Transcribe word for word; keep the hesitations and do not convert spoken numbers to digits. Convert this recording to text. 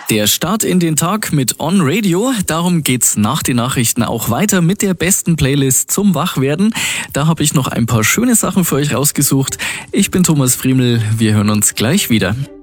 Der Start in den Tag mit On Radio. Darum geht's nach den Nachrichten auch weiter mit der besten Playlist zum Wachwerden. Da habe ich noch ein paar schöne Sachen für euch rausgesucht. Ich bin Thomas Friemel. Wir hören uns gleich wieder.